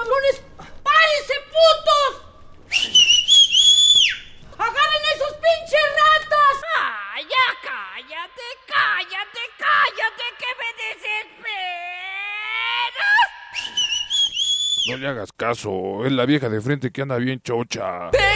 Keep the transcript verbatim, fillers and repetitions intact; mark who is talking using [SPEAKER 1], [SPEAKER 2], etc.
[SPEAKER 1] ladrones! ¡Párense, putos! ¡Agarren esos pinches ratas!
[SPEAKER 2] ¡Ah, ya cállate, cállate, cállate, que me desesperas!
[SPEAKER 3] No le hagas caso, es la vieja de frente que anda bien chocha.